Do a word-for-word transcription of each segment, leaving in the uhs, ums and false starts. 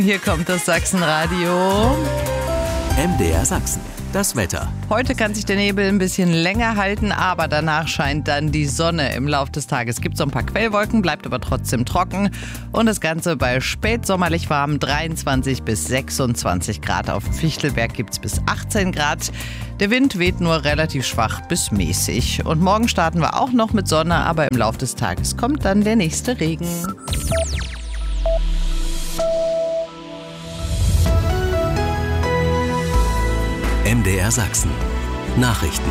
Hier kommt das Sachsenradio. M D R Sachsen, das Wetter. Heute kann sich der Nebel ein bisschen länger halten, aber danach scheint dann die Sonne im Laufe des Tages. Es gibt so ein paar Quellwolken, bleibt aber trotzdem trocken. Und das Ganze bei spätsommerlich warm dreiundzwanzig bis sechsundzwanzig Grad. Auf Fichtelberg gibt es bis achtzehn Grad. Der Wind weht nur relativ schwach bis mäßig. Und morgen starten wir auch noch mit Sonne, aber im Laufe des Tages kommt dann der nächste Regen. M D R Sachsen. Nachrichten.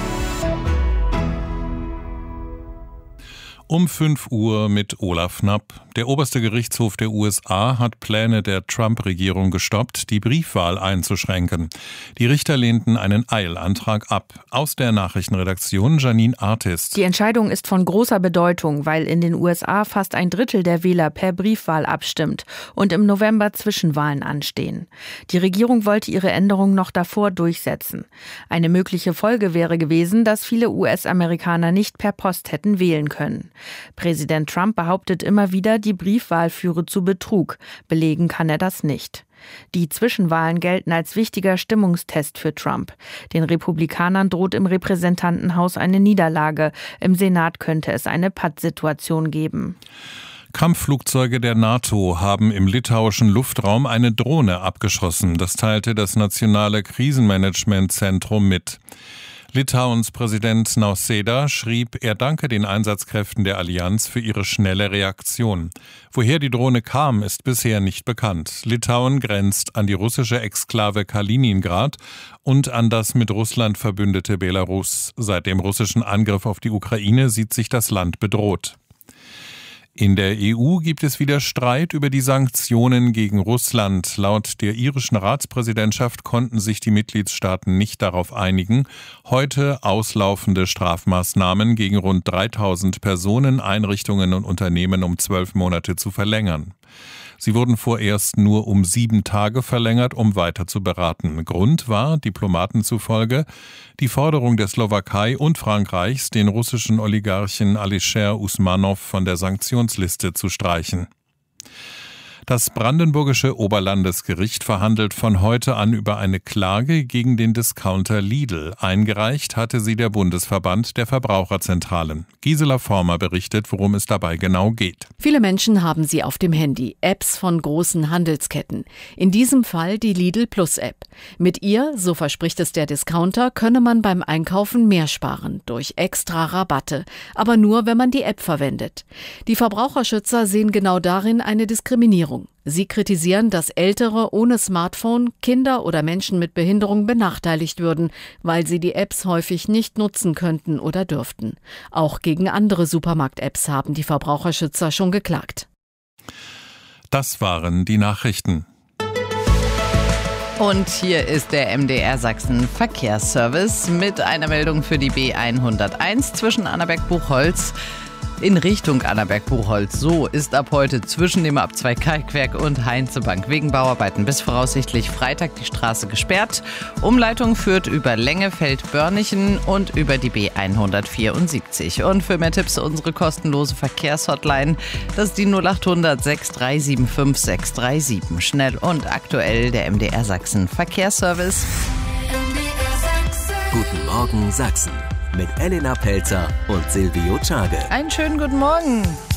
Um fünf Uhr mit Olaf Knapp. Der oberste Gerichtshof der U S A hat Pläne der Trump-Regierung gestoppt, die Briefwahl einzuschränken. Die Richter lehnten einen Eilantrag ab. Aus der Nachrichtenredaktion Janine Artist. Die Entscheidung ist von großer Bedeutung, weil in den U S A fast ein Drittel der Wähler per Briefwahl abstimmt und im November Zwischenwahlen anstehen. Die Regierung wollte ihre Änderung noch davor durchsetzen. Eine mögliche Folge wäre gewesen, dass viele U S-Amerikaner nicht per Post hätten wählen können. Präsident Trump behauptet immer wieder, die Briefwahl führe zu Betrug. Belegen kann er das nicht. Die Zwischenwahlen gelten als wichtiger Stimmungstest für Trump. Den Republikanern droht im Repräsentantenhaus eine Niederlage. Im Senat könnte es eine Pattsituation geben. Kampfflugzeuge der NATO haben im litauischen Luftraum eine Drohne abgeschossen. Das teilte das Nationale Krisenmanagementzentrum mit. Litauens Präsident Nausėda schrieb, er danke den Einsatzkräften der Allianz für ihre schnelle Reaktion. Woher die Drohne kam, ist bisher nicht bekannt. Litauen grenzt an die russische Exklave Kaliningrad und an das mit Russland verbündete Belarus. Seit dem russischen Angriff auf die Ukraine sieht sich das Land bedroht. In der E U gibt es wieder Streit über die Sanktionen gegen Russland. Laut der irischen Ratspräsidentschaft konnten sich die Mitgliedstaaten nicht darauf einigen, heute auslaufende Strafmaßnahmen gegen rund dreitausend Personen, Einrichtungen und Unternehmen um zwölf Monate zu verlängern. Sie wurden vorerst nur um sieben Tage verlängert, um weiter zu beraten. Grund war, Diplomaten zufolge, die Forderung der Slowakei und Frankreichs, den russischen Oligarchen Alisher Usmanov von der Sanktionsliste zu streichen. Das brandenburgische Oberlandesgericht verhandelt von heute an über eine Klage gegen den Discounter Lidl. Eingereicht hatte sie der Bundesverband der Verbraucherzentralen. Gisela Former berichtet, worum es dabei genau geht. Viele Menschen haben sie auf dem Handy, Apps von großen Handelsketten. In diesem Fall die Lidl Plus App. Mit ihr, so verspricht es der Discounter, könne man beim Einkaufen mehr sparen, durch extra Rabatte. Aber nur, wenn man die App verwendet. Die Verbraucherschützer sehen genau darin eine Diskriminierung. Sie kritisieren, dass Ältere ohne Smartphone, Kinder oder Menschen mit Behinderung benachteiligt würden, weil sie die Apps häufig nicht nutzen könnten oder dürften. Auch gegen andere Supermarkt-Apps haben die Verbraucherschützer schon geklagt. Das waren die Nachrichten. Und hier ist der M D R Sachsen Verkehrsservice mit einer Meldung für die B hunderteins zwischen Annaberg-Buchholz in Richtung Annaberg-Buchholz. So ist ab heute zwischen dem Abzweig Kalkwerk und Heinzebank wegen Bauarbeiten bis voraussichtlich Freitag die Straße gesperrt. Umleitung führt über Lengefeld-Börnichen und über die B hundertvierundsiebzig. Und für mehr Tipps unsere kostenlose Verkehrshotline, das ist die null acht hundert sechs drei sieben fünf sechs drei sieben. Schnell und aktuell der M D R Sachsen Verkehrsservice. Guten Morgen Sachsen mit Elena Pelzer und Silvio Czage. Einen schönen guten Morgen.